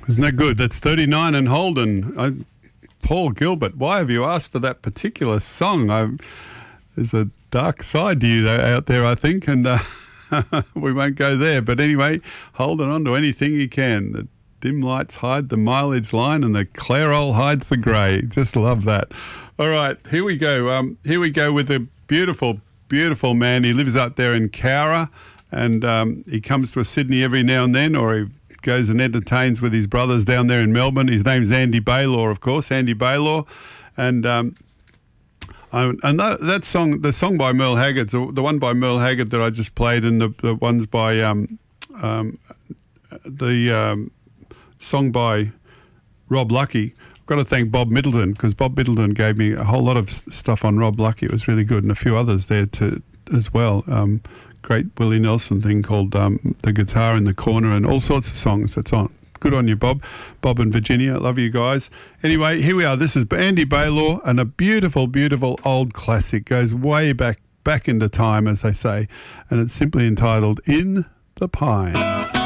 Isn't that good? That's 39 and Holden. Paul Gilbert, why have you asked for that particular song? There's a dark side to you out there, I think, and we won't go there. But anyway, holding on to anything you can. The dim lights hide the mileage line and the Clairol hides the grey. Just love that. All right, here we go. Here we go with a beautiful, beautiful man. He lives out there in Cowra, and he comes to Sydney every now and then, or he goes and entertains with his brothers down there in Melbourne. His name's Andy Baylor, of course, Andy Baylor. And that song, the song by Merle Haggard, the one by Merle Haggard that I just played, and the ones by song by Rob Lucky. I've got to thank Bob Middleton, because Bob Middleton gave me a whole lot of stuff on Rob Lucky. It was really good, and a few others there too as well. Great Willie Nelson thing called The Guitar in the Corner, and all sorts of songs that's on. Good on you, Bob. Bob and Virginia, love you guys. Anyway, here we are. This is Andy Baylor, and a beautiful, beautiful old classic. Goes way back into time, as they say, and it's simply entitled In the Pines.